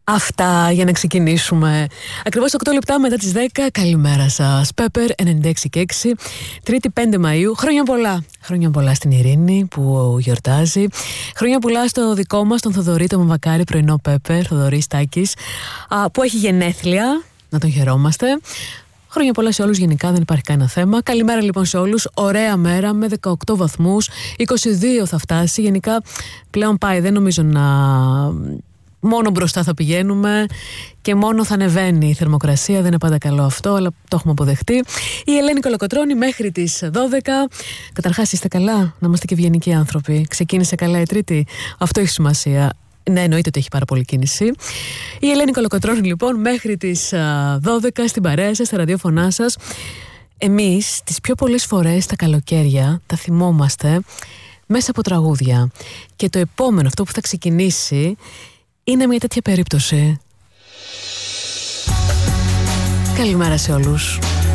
Αυτά για να ξεκινήσουμε. Ακριβώς 8 λεπτά μετά τις 10. Καλημέρα σας. Pepper 96 και 6. Τρίτη 5 Μαΐου. Χρόνια πολλά. Χρόνια πολλά στην Ειρήνη που γιορτάζει. Χρόνια πολλά στο δικό μας, τον Θοδωρή, τον Μαβακάρη, πρωινό Pepper, Θοδωρή Στάκης, που έχει γενέθλια. Να τον χαιρόμαστε. Χρόνια πολλά σε όλους, γενικά δεν υπάρχει κανένα θέμα. Καλημέρα λοιπόν σε όλους. Ωραία μέρα με 18 βαθμούς. 22 θα φτάσει. Γενικά πλέον πάει. Δεν νομίζω να... Μόνο μπροστά θα πηγαίνουμε και μόνο θα ανεβαίνει η θερμοκρασία. Δεν είναι πάντα καλό αυτό, αλλά το έχουμε αποδεχτεί. Η Ελένη Κολοκοτρώνη μέχρι τις 12. Καταρχάς, είστε καλά? Να είμαστε και ευγενικοί άνθρωποι. Ξεκίνησε καλά η Τρίτη. Αυτό έχει σημασία. Ναι, εννοείται ότι έχει πάρα πολύ κίνηση. Η Ελένη Κολοκοτρώνη λοιπόν μέχρι τις 12 στην παρέα σας, στα ραδιόφωνά σας. Εμείς τις πιο πολλές φορές τα καλοκαίρια τα θυμόμαστε μέσα από τραγούδια. Και το επόμενο, αυτό που θα ξεκινήσει, είναι μια τέτοια περίπτωση. Καλημέρα σε όλους.